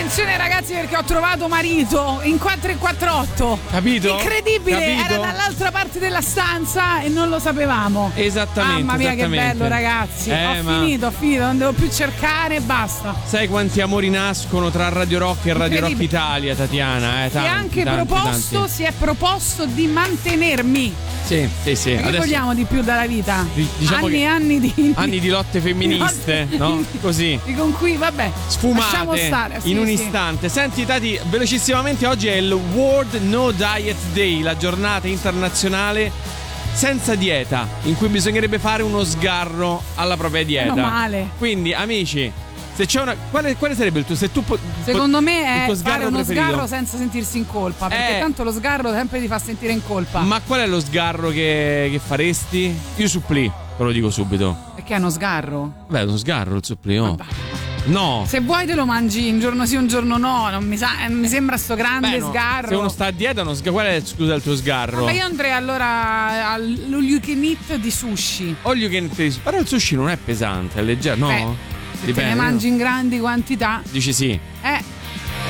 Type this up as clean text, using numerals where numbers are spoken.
Attenzione ragazzi, perché ho trovato marito in 448. Capito? Incredibile, Capito? era dall'altra parte della stanza e non lo sapevamo. Esattamente. Mamma mia, esattamente. che bello ragazzi. Ho finito, non devo più cercare e basta. Sai quanti amori nascono tra Radio Rock e Radio Rock Italia, Tatiana? Tanti, si è proposto di mantenermi. Sì. Che vogliamo di più dalla vita? Diciamo anni e anni di lotte femministe, no? Così. Con cui, vabbè, lasciamo sfumate stare. in un istante. Senti Tati, velocissimamente, oggi è il World No Diet Day, la giornata internazionale senza dieta, in cui bisognerebbe fare uno sgarro alla propria dieta. Meno male. Quindi, amici, se c'è una quale sarebbe il tuo, se tu secondo me è fare uno preferito? Sgarro senza sentirsi in colpa, perché tanto lo sgarro sempre ti fa sentire in colpa. Ma qual è lo sgarro che faresti? Io supplì, te lo dico subito. Perché è uno sgarro? Beh, uno sgarro il supplì, no? No. Se vuoi te lo mangi un giorno sì, un giorno no. Non mi sembra sto grande sgarro. Se uno sta a dieta, qual è, scusa, il tuo sgarro? Ma io andrei allora all you can eat di sushi. All you can eat. Però il sushi non è pesante, è leggero, no? Se te ne mangi in grandi quantità. Dici sì.